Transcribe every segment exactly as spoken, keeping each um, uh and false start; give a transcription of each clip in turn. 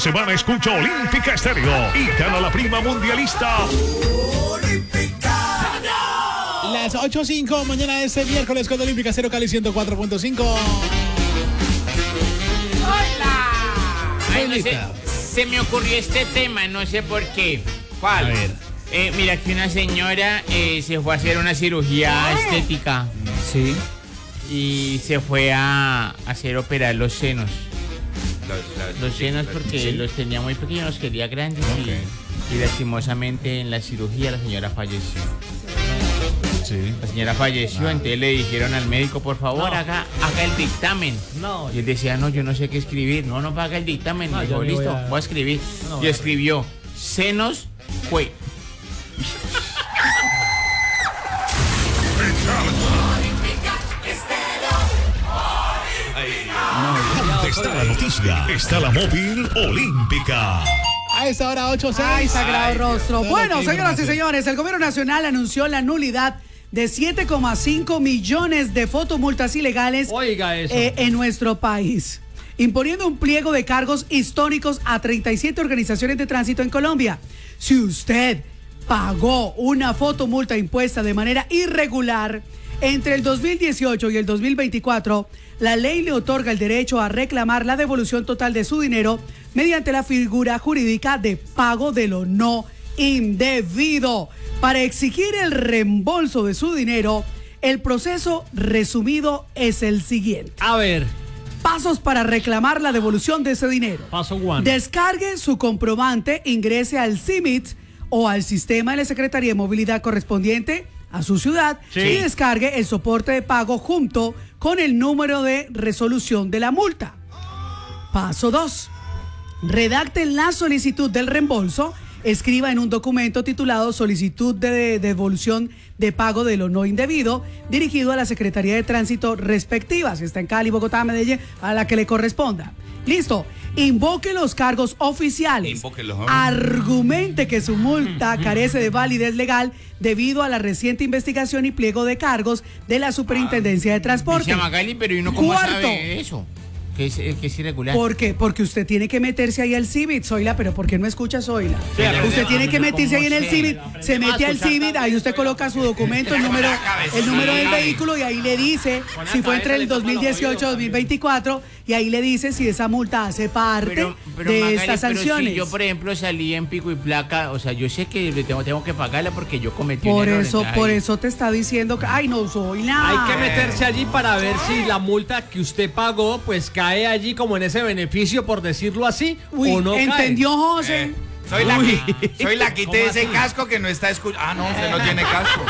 Semana escucha Olímpica Estéreo y gana la prima mundialista. Olímpica. Las ocho cinco mañana de este miércoles con Olímpica Estéreo Cali ciento cuatro punto cinco. ¡Hola! Ay, no sé, se me ocurrió este tema, no sé por qué. ¿Cuál? A ver. Eh, mira que una señora eh, se fue a hacer una cirugía estética. Sí. Y se fue a hacer operar los senos. Los, los, los senos porque ¿sí? Los tenía muy pequeños, los quería grandes. Okay. y, y lastimosamente en la cirugía la señora falleció. Sí. La señora falleció, ah. entonces le dijeron al médico, por favor, no. haga, haga el dictamen. No. Y él decía, no, yo no sé qué escribir. No, no, haga el dictamen. No, dijo, listo, voy a... voy a escribir. No, no, y escribió, senos, fue. No, está la noticia, está la móvil olímpica. A esta hora ocho seis. Ay, sagrado rostro. Bueno, señoras y señores, el gobierno nacional anunció la nulidad de siete coma cinco millones de fotomultas ilegales Oiga eso. Eh, en nuestro país, imponiendo un pliego de cargos históricos a treinta y siete organizaciones de tránsito en Colombia. Si usted pagó una fotomulta impuesta de manera irregular entre el dos mil dieciocho y el dos mil veinticuatro, la ley le otorga el derecho a reclamar la devolución total de su dinero mediante la figura jurídica de pago de lo no indebido. Para exigir el reembolso de su dinero, el proceso resumido es el siguiente. A ver. Pasos para reclamar la devolución de ese dinero. Paso one. Descargue su comprobante, ingrese al C I M I T o al sistema de la Secretaría de Movilidad correspondiente a su ciudad, sí, y descargue el soporte de pago junto con el número de resolución de la multa. Paso dos. Redacte la solicitud del reembolso, escriba en un documento titulado Solicitud de Devolución de Pago de lo No Indebido, dirigido a la Secretaría de Tránsito respectiva, si está en Cali, Bogotá, Medellín, a la que le corresponda. Listo. Invoque los cargos oficiales. Invóquelos. Argumente que su multa carece de validez legal debido a la reciente investigación y pliego de cargos de la Superintendencia de Transporte. Se llama Gali, pero ¿y uno cómo Cuarto, sabe eso? Que es, que es irregular. ¿Por qué? Porque usted tiene que meterse ahí al C I V I T, Zoila, pero ¿por qué no escucha Zoila? Sí, usted tiene que meterse ahí en el C I V I T, se mete al C I V I T, ahí usted coloca su documento, el número, el número del vehículo y ahí le dice si fue entre el dos mil dieciocho y dos mil veinticuatro y ahí le dice si esa multa hace parte pero, pero, de Magali, estas sanciones. Si yo, por ejemplo, salí en pico y placa, o sea, yo sé que tengo, tengo que pagarla porque yo cometí por un error. Eso, por eso te está diciendo que, ay, no, Zoila. Hay que meterse allí para ver si la multa que usted pagó, pues cae allí como en ese beneficio, por decirlo así, Uy, o no ¿entendió, cae. José? Eh. Soy la, que, soy la quite de ese casco que no está escuchando. Ah, no, usted no tiene casco.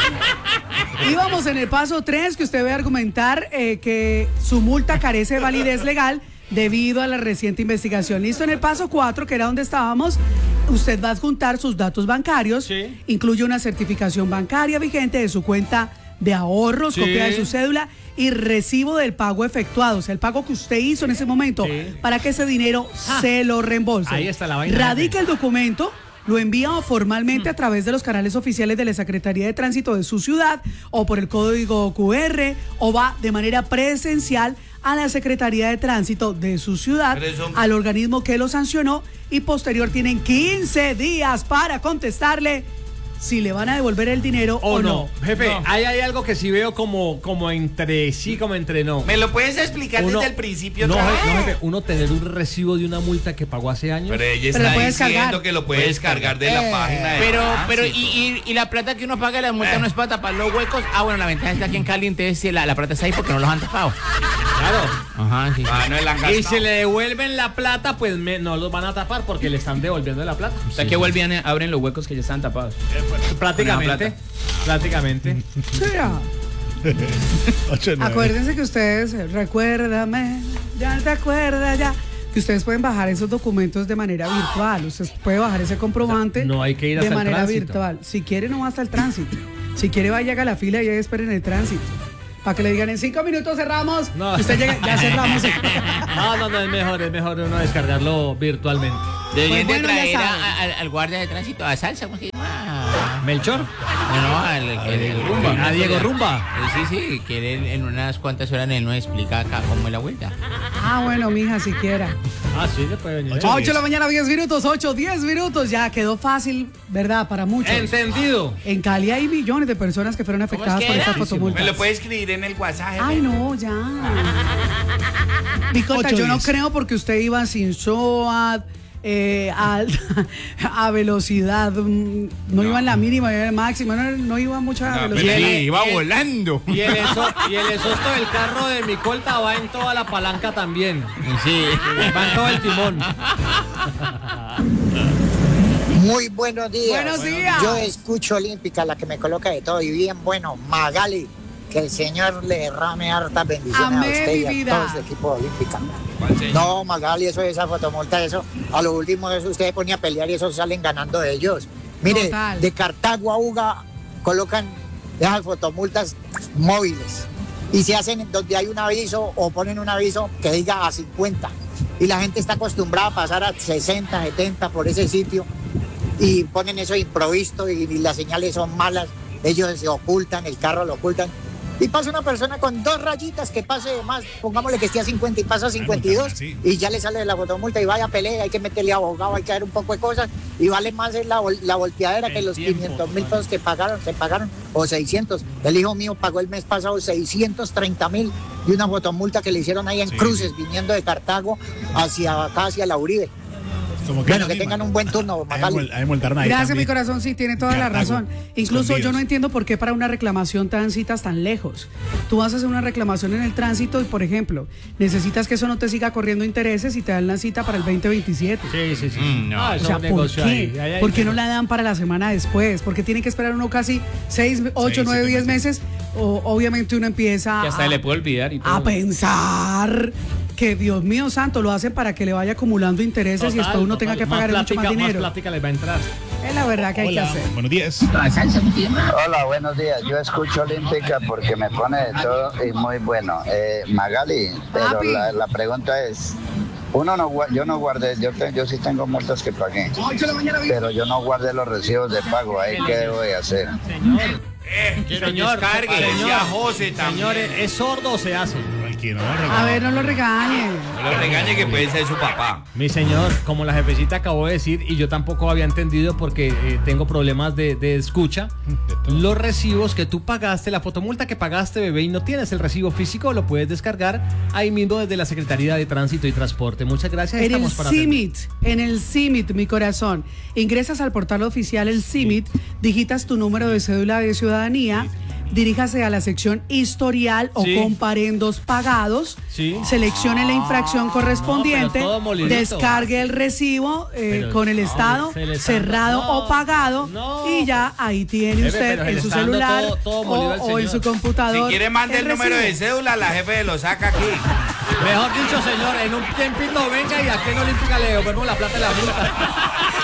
Íbamos en el paso tres, que usted debe argumentar eh, que su multa carece de validez legal debido a la reciente investigación. Listo, en el paso cuatro, que era donde estábamos, usted va a adjuntar sus datos bancarios, sí, incluye una certificación bancaria vigente de su cuenta de ahorros, sí, copia de su cédula y recibo del pago efectuado, o sea, el pago que usted hizo en ese momento, sí, para que ese dinero ah, se lo reembolse. Ahí está la vaina. Radica el documento, lo envía formalmente mm. a través de los canales oficiales de la Secretaría de Tránsito de su ciudad o por el código Q R o va de manera presencial a la Secretaría de Tránsito de su ciudad, eso, al organismo que lo sancionó y posterior tienen quince días para contestarle si le van a devolver el dinero o, o no. no. Jefe, no. Ahí hay algo que sí veo como, como entre sí, como entre no. ¿Me lo puedes explicar uno, desde el principio? No, jefe, no, jefe, uno tener un recibo de una multa que pagó hace años. Pero ella está pero diciendo cargar. que lo puedes descargar de eh, la página. De pero, pero, y, y, y la plata que uno paga de la multa eh. no es para tapar los huecos. Ah, bueno, la ventaja está aquí en Cali, entonces la, la plata está ahí porque no los han tapado. Claro. Ajá, sí. Ah, no es la y si le devuelven la plata, pues me, no los van a tapar porque le están devolviendo la plata. O sea, sí, que vuelven, abren los huecos que ya están tapados. Prácticamente. Prácticamente. Acuérdense que ustedes, recuérdame, ya te acuerdas, ya. Que ustedes pueden bajar esos documentos de manera virtual. Usted puede bajar ese comprobante no hay que ir hasta de manera el tránsito. virtual. Si quiere, no va hasta el tránsito. Si quiere, vaya a la fila y ahí esperen el tránsito. Para que le digan en cinco minutos cerramos. No. Usted llega, ya cerramos. No, no, no, es mejor, es mejor uno descargarlo virtualmente. Deberían pues bueno, de traer a, a, al guardia de tránsito a Salsa. ¿Cómo se llama? ¿Melchor? No, no, al, el, el Rumba. ¿A Diego Rumba? Eh, sí, sí, que él en unas cuantas horas él nos explica acá cómo es la vuelta. Ah, bueno, mija, siquiera. Ah, sí, le puede venir. ocho de la mañana, diez minutos, ocho, diez minutos. Ya quedó fácil, ¿verdad? Para muchos. Entendido. En Cali hay millones de personas que fueron afectadas es que por era? estas fotomultas. Me lo puede escribir en el WhatsApp. Ay, no, ya. Picota, Ocho, yo no diez. creo porque usted iba sin SOAT, eh, a, a velocidad, mm, no, iba en la mínima, iba en la máxima, no, no iba a mucha No, velocidad. pero Sí, sí, iba y el- volando. Y el, eso- y el exhausto del carro de mi colta va en toda la palanca también. Sí. Va en todo el timón. Muy buenos días. Buenos días. Yo escucho Olímpica, la que me coloca de todo y bien bueno. Magali, que el Señor le derrame hartas bendiciones Amén, a usted y mi a vida. todo el equipo de Olímpica. ¿Cuál señor? No, Magali, eso es esa fotomulta, eso. A lo último, eso usted se ponía a pelear y eso salen ganando ellos. Mire, Total. de Cartago a Uga colocan esas fotomultas móviles y se hacen donde hay un aviso o ponen un aviso que diga a cincuenta. Y la gente está acostumbrada a pasar a sesenta, setenta por ese sitio y ponen eso improvisto y, y las señales son malas. Ellos se ocultan, el carro lo ocultan. Y pasa una persona con dos rayitas que pase más, pongámosle que esté a cincuenta y pasa a cincuenta y dos sí. y ya le sale la fotomulta y vaya a pelea, hay que meterle abogado, hay que hacer un poco de cosas y vale más es la, vol- la volteadera que los quinientos mil pesos que pagaron, se pagaron o seiscientos. El hijo mío pagó el mes pasado seiscientos treinta mil y una fotomulta que le hicieron ahí en Sí, cruces viniendo de Cartago hacia acá, hacia la Uribe. Como Bueno, la que misma. tengan un buen turno, Ahí Magali. mul- ahí multaron ahí Gracias, mi también. corazón, sí, tiene toda la Cartago, razón. Incluso yo escondidos. no entiendo por qué para una reclamación te dan citas tan lejos. Tú vas a hacer una reclamación en el tránsito y, por ejemplo, necesitas que eso no te siga corriendo intereses y te dan la cita para el veinte veintisiete. Sí, sí, sí. Mm, no. Ah, O eso sea, es un ¿por negocio qué? ahí. Ahí hay- ¿Por qué no la dan para la semana después? Porque tiene que esperar uno casi seis, ocho, Seis, nueve, siete diez meses. O, obviamente uno empieza Que hasta a, le puede olvidar y todo. a pensar que, Dios mío santo, lo hacen para que le vaya acumulando intereses y Total, después uno total. tenga que Más pagar mucho más plática- dinero. Más plática les va a entrar. Es la verdad que hay Hola, que hacer. buenos días. Hola, buenos días. Yo escucho Olímpica porque me pone de todo y muy bueno. Eh, Magali, pero Papi. la, la pregunta es, uno no gua- yo no guardé, yo, te- yo sí tengo multas que pagué, pero yo no guardé los recibos de pago. ¿Ahí qué debo de hacer? Eh, que Señor, nos descargue, señor, decía José también. Señores, ¿es sordo o se hace? Tranquilo, no A regalo. ver, no lo regañen. No lo regañe que puede ser su papá. Mi señor, como la jefecita acabó de decir, y yo tampoco había entendido porque eh, tengo problemas de, de escucha, los recibos que tú pagaste, la fotomulta que pagaste, bebé, y no tienes el recibo físico, lo puedes descargar ahí mismo desde la Secretaría de Tránsito y Transporte. Muchas gracias. En el Estamos para atender. CIMIT, en el CIMIT, mi corazón. Ingresas al portal oficial El CIMIT, digitas tu número de cédula de ciudadanía, diríjase a la sección historial o Sí. comparendos pagados, Sí. seleccione la infracción correspondiente, No, pero todo molidito. descargue el recibo eh, Pero- con el no, estado se le está- cerrado no, o pagado no. y ya ahí tiene Bebé, usted pero se en le su está dando celular todo- todo molido o, al o en señor. su computador. Si quiere, mande el número de recibo. cédula, la jefe lo saca aquí. Mejor dicho, señor, en un tiempito venga y aquí en Olímpica le devolvemos la plata de la multa.